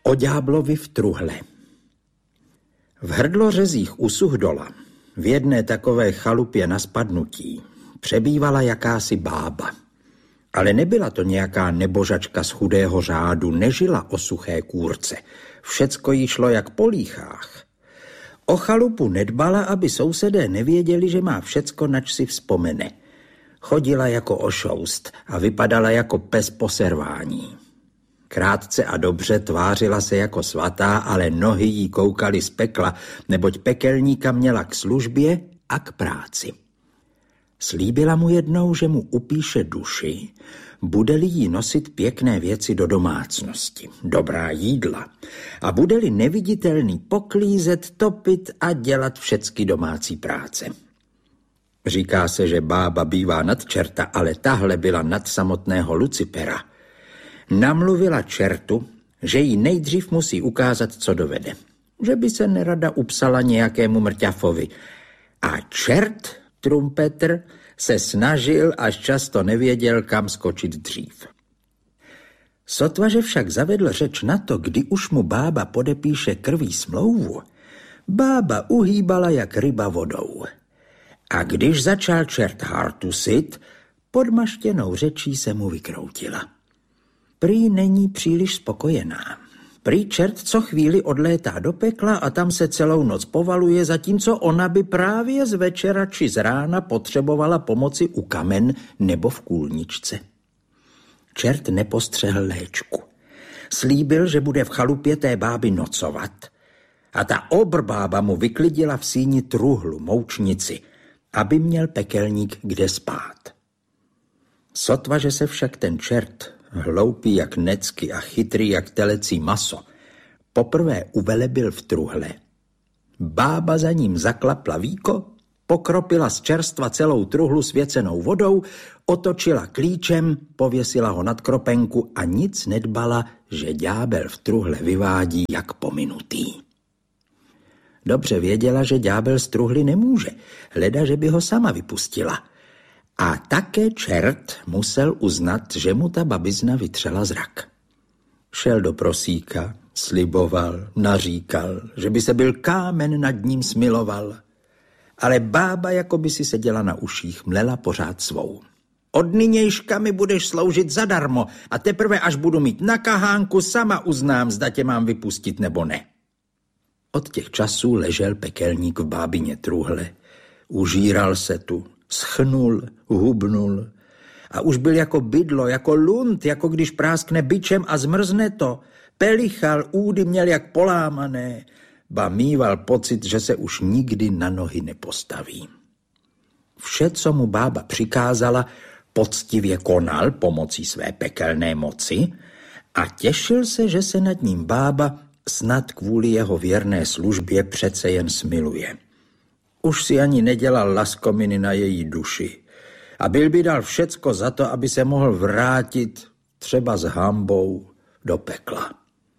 O ďáblovi v truhle. V Hrdlořezích u Suchdola, v jedné takové chalupě na spadnutí, přebývala jakási bába. Ale nebyla to nějaká nebožačka z chudého řádu, nežila o suché kůrce. Všecko jí šlo jak po líchách. O chalupu nedbala, aby sousedé nevěděli, že má všecko, nač si vzpomene. Chodila jako ošoust a vypadala jako pes po servání. Krátce a dobře tvářila se jako svatá, ale nohy jí koukaly z pekla, neboť pekelníka měla k službě a k práci. Slíbila mu jednou, že mu upíše duši, bude-li jí nosit pěkné věci do domácnosti, dobrá jídla, a bude-li neviditelný poklízet, topit a dělat všecky domácí práce. Říká se, že bába bývá nad čerta, ale tahle byla nad samotného Lucipera. Namluvila čertu, že jí nejdřív musí ukázat, co dovede. Že by se nerada upsala nějakému mrťafovi. A čert, Trumpetr, se snažil, až často nevěděl, kam skočit dřív. Sotva, že však zavedl řeč na to, kdy už mu bába podepíše krví smlouvu, bába uhýbala jak ryba vodou. A když začal čert hartusit, podmaštěnou řečí se mu vykroutila. Prý není příliš spokojená. Prý čert co chvíli odlétá do pekla a tam se celou noc povaluje, zatímco ona by právě z večera či z rána potřebovala pomoci u kamen nebo v kůlničce. Čert nepostřehl léčku. Slíbil, že bude v chalupě té báby nocovat. A ta obrbába mu vyklidila v síni truhlu, moučnici, aby měl pekelník kde spát. Sotva, že se však ten čert, hloupý jak necky a chytrý jak telecí maso, poprvé uvelebil v truhle, bába za ním zaklapla víko, pokropila z čerstva celou truhlu svěcenou vodou, otočila klíčem, pověsila ho nad kropenku a nic nedbala, že ďábel v truhle vyvádí jak pominutý. Dobře věděla, že ďábel z truhly nemůže, hleda, že by ho sama vypustila. A také čert musel uznat, že mu ta babizna vytřela zrak. Šel do prosíka, sliboval, naříkal, že by se byl kámen nad ním smiloval. Ale bába jako by si seděla na uších, mlela pořád svou. Od nynějška mi budeš sloužit zadarmo a teprve až budu mít na kahánku, sama uznám, zda tě mám vypustit nebo ne. Od těch časů ležel pekelník v bábině truhle, užíral se tu, schnul, hubnul a už byl jako bydlo, jako lunt, jako když práskne bičem a zmrzne to. Pelichal, údy měl jak polámané, ba mýval pocit, že se už nikdy na nohy nepostaví. Vše, co mu bába přikázala, poctivě konal pomocí své pekelné moci a těšil se, že se nad ním bába snad kvůli jeho věrné službě přece jen smiluje. Už si ani nedělal laskominy na její duši a byl by dal všecko za to, aby se mohl vrátit třeba s hanbou do pekla.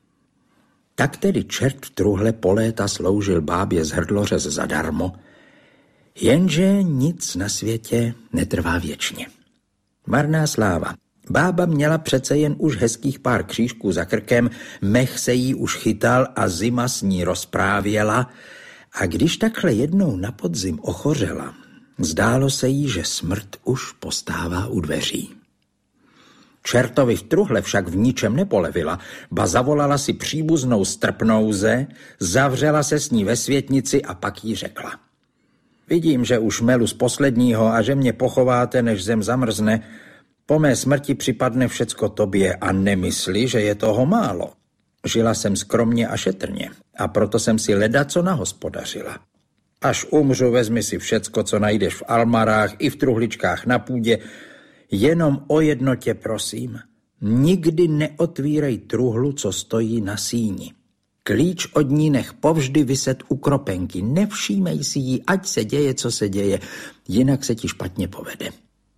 Tak tedy čert v truhle po léta sloužil bábě z Hrdlořez zadarmo, jenže nic na světě netrvá věčně. Marná sláva. Bába měla přece jen už hezkých pár křížků za krkem, mech se jí už chytal a zima s ní rozprávěla, a když takhle jednou na podzim ochořela, zdálo se jí, že smrt už postává u dveří. Čertovi v truhle však v ničem nepolevila, ba zavolala si příbuznou strpnouze, zavřela se s ní ve světnici a pak jí řekla: Vidím, že už melu z posledního a že mě pochováte, než zem zamrzne. Po mé smrti připadne všecko tobě a nemysli, že je toho málo. Žila jsem skromně a šetrně a proto jsem si ledaco nahospodařila. Až umřu, vezmi si všecko, co najdeš v almarách i v truhličkách na půdě. Jenom o jedno tě prosím, nikdy neotvírej truhlu, co stojí na síni. Klíč od ní nech povždy viset u kropenky, nevšímej si jí, ať se děje, co se děje, jinak se ti špatně povede.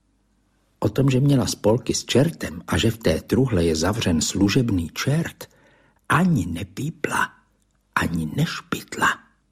O tom, že měla spolky s čertem a že v té truhle je zavřen služebný čert, ani nepípla, ani nešpitla.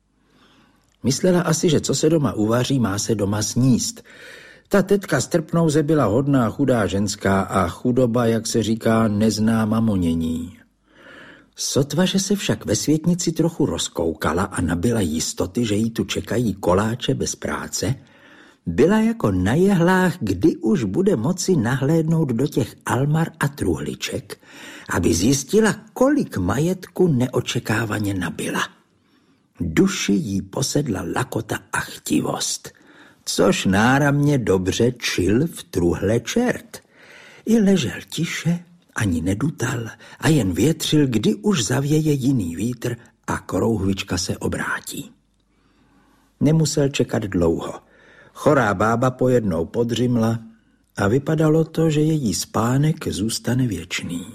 Myslela asi, že co se doma uvaří, má se doma sníst. Ta tetka z Trpnouze byla hodná chudá ženská a chudoba, jak se říká, nezná mamonění. Sotva, že se však ve světnici trochu rozkoukala a nabyla jistoty, že jí tu čekají koláče bez práce, byla jako na jehlách, kdy už bude moci nahlédnout do těch almar a truhliček, aby zjistila, kolik majetku neočekávaně nabyla. Duši jí posedla lakota a chtivost, což náramně dobře čil v truhle čert. I ležel tiše, ani nedutal a jen větřil, kdy už zavěje jiný vítr a korouhvička se obrátí. Nemusel čekat dlouho. Chorá bába pojednou podřimla a vypadalo to, že její spánek zůstane věčný.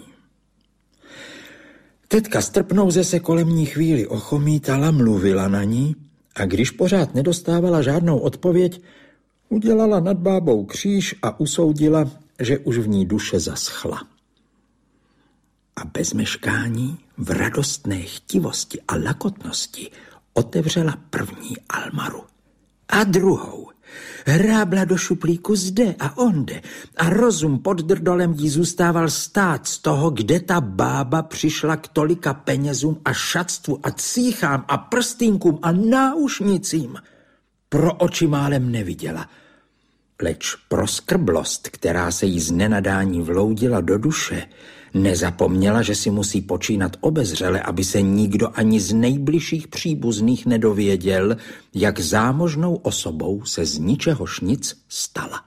Tetka strpnouze se kolem ní chvíli ochomítala, mluvila na ní a když pořád nedostávala žádnou odpověď, udělala nad bábou kříž a usoudila, že už v ní duše zaschla. A bez meškání, v radostné chtivosti a lakotnosti otevřela první almaru. A druhou. Hrábla do šuplíku zde a onde a rozum pod drdolem jí zůstával stát z toho, kde ta bába přišla k tolika penězům a šatstvu a cíchám a prstýnkům a náušnicím. Pro oči málem neviděla, leč pro skrblost, která se jí z nenadání vloudila do duše, nezapomněla, že si musí počínat obezřele, aby se nikdo ani z nejbližších příbuzných nedověděl, jak zámožnou osobou se z ničehož nic stala.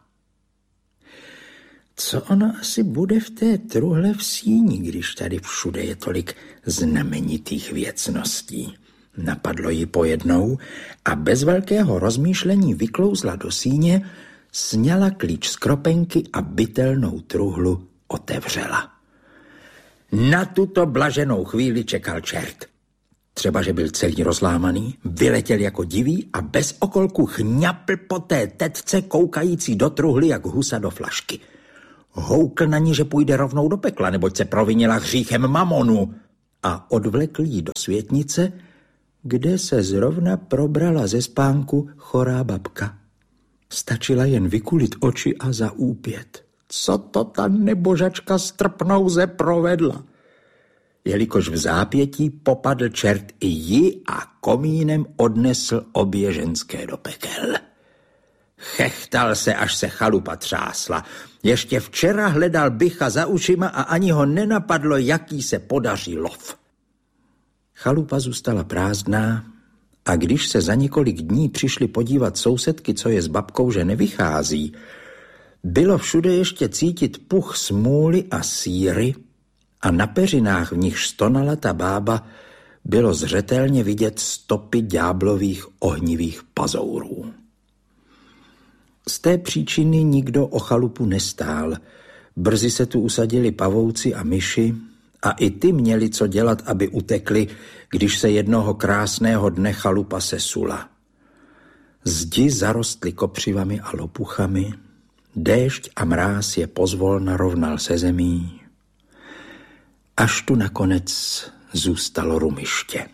Co ona asi bude v té truhle v síni, když tady všude je tolik znamenitých věcností? Napadlo ji pojednou a bez velkého rozmýšlení vyklouzla do síně, sňala klíč z kropenky a bytelnou truhlu otevřela. Na tuto blaženou chvíli čekal čert. Třeba, že byl celý rozlámaný, vyletěl jako divý a bez okolku chňapl po té tetce koukající do truhly jak husa do flašky. Houkl na ní, že půjde rovnou do pekla, neboť se provinila hříchem mamonu a odvlekl jí do světnice, kde se zrovna probrala ze spánku chorá babka. Stačila jen vykulit oči a zaúpět. Co to ta nebožačka strpnouze provedla? Jelikož v zápětí popadl čert i ji a komínem odnesl obě ženské do pekel. Chechtal se, až se chalupa třásla. Ještě včera hledal bycha za ušima a ani ho nenapadlo, jaký se podaří lov. Chalupa zůstala prázdná a když se za několik dní přišli podívat sousedky, co je s babkou, že nevychází, bylo všude ještě cítit puch smůly a síry a na peřinách, v nichž stonala ta bába, bylo zřetelně vidět stopy ďáblových ohnivých pazourů. Z té příčiny nikdo o chalupu nestál. Brzy se tu usadili pavouci a myši a i ty měli co dělat, aby utekli, když se jednoho krásného dne chalupa sesula. Zdi zarostly kopřivami a lopuchami, déšť a mráz je pozvolna rovnal se zemí, až tu nakonec zůstalo rumiště.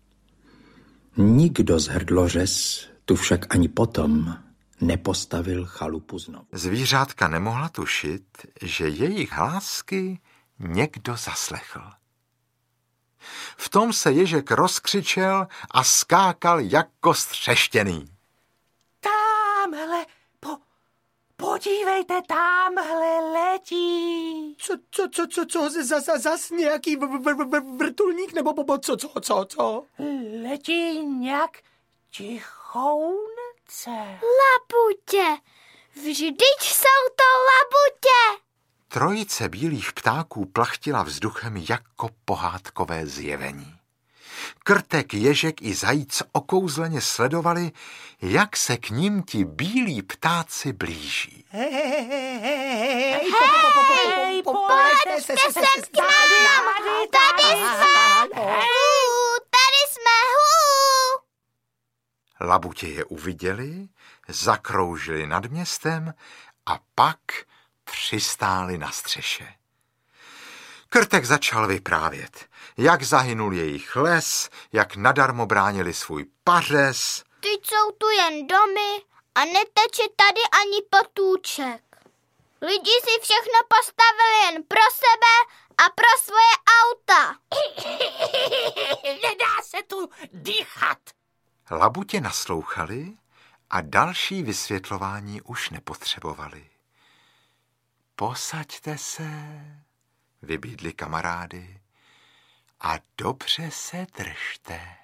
Nikdo z hrdlořez tu však ani potom nepostavil chalupu znovu. Zvířátka nemohla tušit, že jejich hlásky někdo zaslechl. V tom se ježek rozkřičel a skákal jako střeštěný. Támhle, podívejte, támhle letí. Co, zas nějaký vrtulník, nebo co? Letí nějak tichounce. Labutě, vždyť jsou to labutě. Trojice bílých ptáků plachtila vzduchem jako pohádkové zjevení. Krtek, ježek i zajíc okouzleně sledovali, jak se k ním ti bílí ptáci blíží. Hej, poleďte sem k nám, tady jsme, Labutě je uviděli, zakroužili nad městem a pak přistáli na střeše. Krtek začal vyprávět, jak zahynul jejich les, jak nadarmo bránili svůj pařez. Teď jsou tu jen domy a neteče tady ani potůček. Lidi si všechno postavili jen pro sebe a pro svoje auta. dýchat. Labutě naslouchali a další vysvětlování už nepotřebovali. Posaďte se, vybídli kamarády, a dobře se držte.